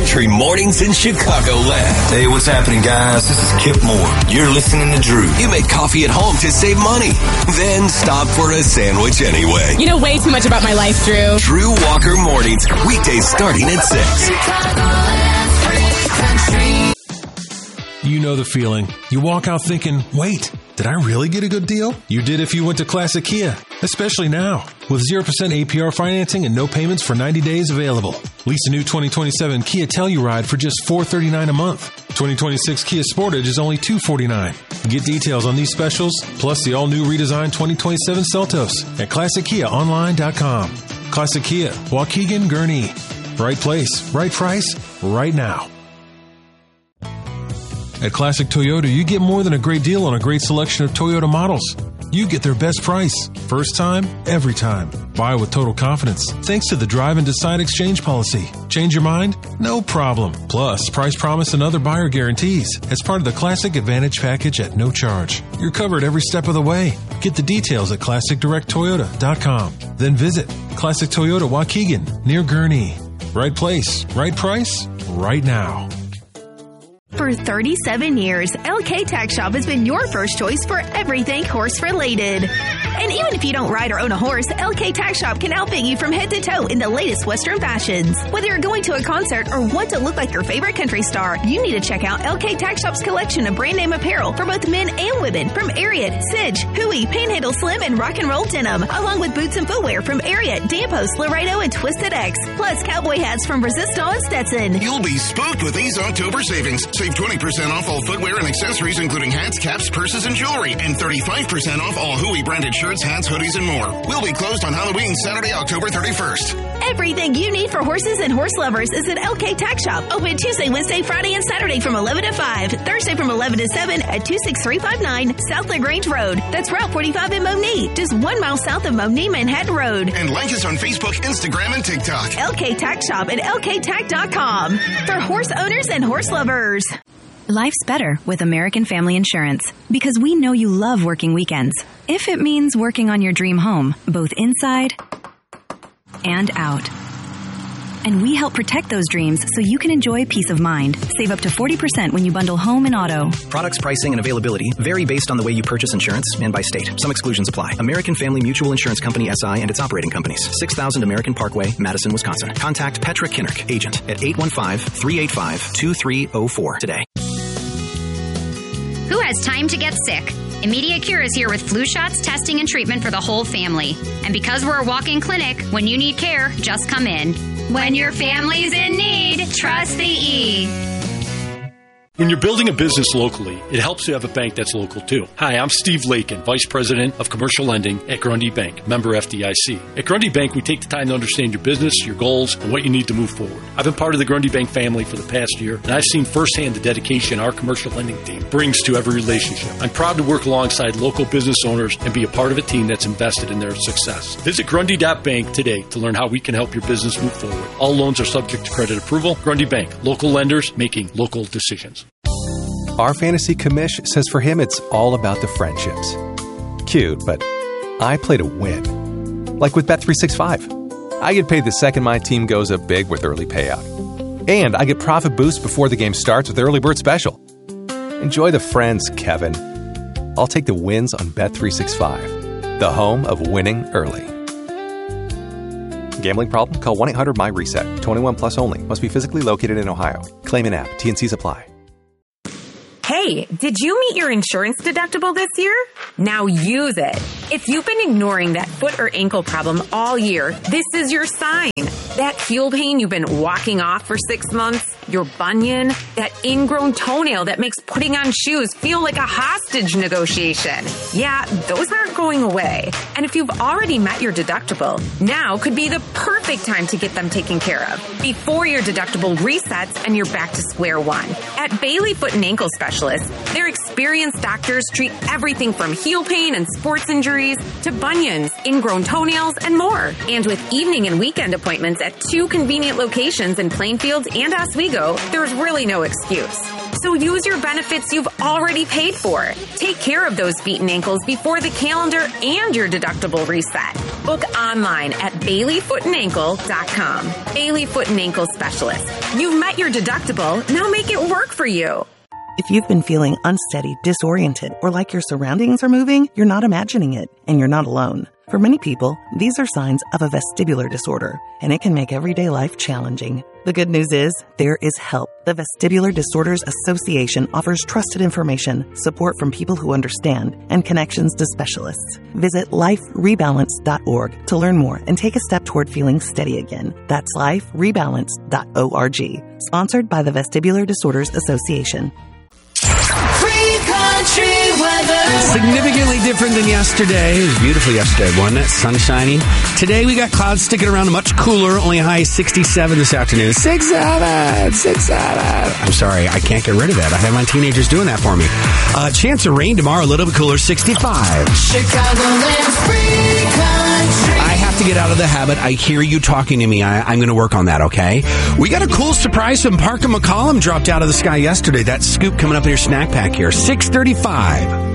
Country Mornings in Chicagoland. Hey, what's happening, guys? This is Kip Moore. You're listening to Drew. You make coffee at home to save money, then stop for a sandwich anyway. You know way too much about my life, Drew. Drew Walker Mornings, weekdays starting at 6. You know the feeling. You walk out thinking, wait, did I really get a good deal? You did if you went to Classic Kia, especially now. With 0% APR financing and no payments for 90 days available. Lease a new 2027 Kia Telluride for just $439 a month. 2026 Kia Sportage is only $249. Get details on these specials, plus the all-new redesigned 2027 Seltos at ClassicKiaOnline.com. Classic Kia, Waukegan, Gurnee. Right place, right price, right now. At Classic Toyota, you get more than a great deal on a great selection of Toyota models. You get their best price. First time, every time. Buy with total confidence. Thanks to the Drive and Decide exchange policy. Change your mind? No problem. Plus, price promise and other buyer guarantees as part of the Classic Advantage package at no charge. You're covered every step of the way. Get the details at ClassicDirectToyota.com. Then visit Classic Toyota Waukegan near Gurnee. Right place, right price, right now. For 37 years, LK Tack Shop has been your first choice for everything horse-related. And even if you don't ride or own a horse, LK Tack Shop can outfit you from head to toe in the latest Western fashions. Whether you're going to a concert or want to look like your favorite country star, you need to check out LK Tack Shop's collection of brand name apparel for both men and women from Ariat, Sidge, Huey, Panhandle Slim, and Rock and Roll Denim, along with boots and footwear from Ariat, Dampos, Laredo, and Twisted X, plus cowboy hats from Resistol and Stetson. You'll be spooked with these October savings. Save 20% off all footwear and accessories, including hats, caps, purses, and jewelry, and 35% off all Huey branded shirts, hats, hoodies, and more. We'll be closed on Halloween, Saturday, October 31st. Everything you need for horses and horse lovers is at LK Tack Shop. Open Tuesday, Wednesday, Friday, and Saturday from 11 to 5. Thursday from 11 to 7 at 26359 South LaGrange Road. That's Route 45 in Monee, just 1 mile south of Monee Manhattan Road. And like us on Facebook, Instagram, and TikTok. LK Tack Shop at LKTack.com for horse owners and horse lovers. Life's better with American Family Insurance because we know you love working weekends. If it means working on your dream home, both inside and out. And we help protect those dreams so you can enjoy peace of mind. Save up to 40% when you bundle home and auto. Products, pricing, and availability vary based on the way you purchase insurance and by state. Some exclusions apply. American Family Mutual Insurance Company, SI, and its operating companies. 6000 American Parkway, Madison, Wisconsin. Contact Petra Kinnerk, agent, at 815-385-2304 today. Who has time to get sick? Immediate Cure is here with flu shots, testing, and treatment for the whole family. And because we're a walk-in clinic, when you need care, just come in. When your family's in need, trust the E. When you're building a business locally, it helps to have a bank that's local too. Hi, I'm Steve Lakin, Vice President of Commercial Lending at Grundy Bank, member FDIC. At Grundy Bank, we take the time to understand your business, your goals, and what you need to move forward. I've been part of the Grundy Bank family for the past year, and I've seen firsthand the dedication our commercial lending team brings to every relationship. I'm proud to work alongside local business owners and be a part of a team that's invested in their success. Visit Grundy.bank today to learn how we can help your business move forward. All loans are subject to credit approval. Grundy Bank, local lenders making local decisions. Our fantasy commish says for him it's all about the friendships. Cute, but I play to win. Like with Bet365. I get paid the second my team goes up big with early payout. And I get profit boost before the game starts with Early Bird Special. Enjoy the friends, Kevin. I'll take the wins on Bet365, the home of winning early. Gambling problem? Call 1-800-MY-RESET. 21 plus only. Must be physically located in Ohio. Claim in app. T&Cs apply. Hey, did you meet your insurance deductible this year? Now use it. If you've been ignoring that foot or ankle problem all year, this is your sign. That heel pain you've been walking off for 6 months, your bunion, that ingrown toenail that makes putting on shoes feel like a hostage negotiation. Yeah, those aren't going away. And if you've already met your deductible, now could be the perfect time to get them taken care of before your deductible resets and you're back to square one. At Bailey Foot and Ankle Specialists, their experienced doctors treat everything from heel pain and sports injuries to bunions, ingrown toenails, and more. And with evening and weekend appointments at 2 convenient locations in Plainfield and Oswego, there's really no excuse. So use your benefits you've already paid for. Take care of those beaten ankles before the calendar and your deductible reset. Book online at BaileyFootandAnkle.com. Bailey Foot and Ankle Specialist. You've met your deductible. Now make it work for you. If you've been feeling unsteady, disoriented, or like your surroundings are moving, you're not imagining it, and you're not alone. For many people, these are signs of a vestibular disorder, and it can make everyday life challenging. The good news is, there is help. The Vestibular Disorders Association offers trusted information, support from people who understand, and connections to specialists. Visit liferebalance.org to learn more and take a step toward feeling steady again. That's liferebalance.org. Sponsored by the Vestibular Disorders Association. Country weather. Significantly different than yesterday. It was beautiful yesterday, wasn't it? Sunshiny. Today we got clouds sticking around, much cooler. Only a high 67 this afternoon. 67. I'm sorry, I can't get rid of that. I have my teenagers doing that for me. Chance of rain tomorrow, a little bit cooler, 65. Chicagoland's free country. I have to get out of the habit. I hear you talking to me. I'm going to work on that, okay? We got a cool surprise from Parker McCollum dropped out of the sky yesterday. That scoop coming up in your snack pack here. 6:35.